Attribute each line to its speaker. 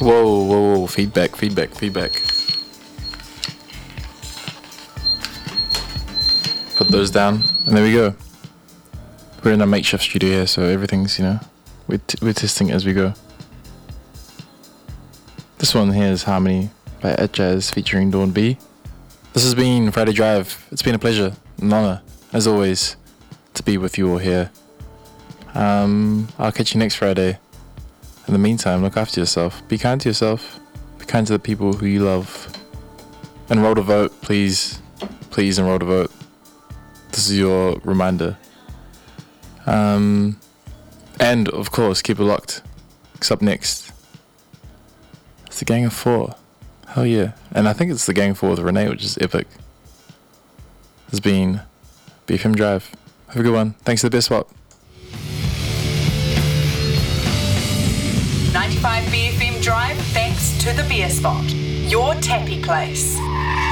Speaker 1: Whoa, feedback. Put those down, and there we go. We're in a makeshift studio here, so everything's, we're testing as we go. This one here is Harmony by Ed Jazz featuring Dawn B. This has been Friday Drive. It's been a pleasure, an honor, as always, to be with you all here. I'll catch you next Friday. In the meantime, look after yourself. Be kind to yourself. Be kind to the people who you love. Enroll to vote, please. Please enroll to vote. This is your reminder. And, of course, keep it locked. Because up next, it's the Gang of Four. Hell yeah. And I think it's the Gang of Four with Renee, which is epic. This has been BFM Drive. Have a good one. Thanks to the best spot.
Speaker 2: 95 BFM Drive, thanks to the Beer Spot, your tappy place.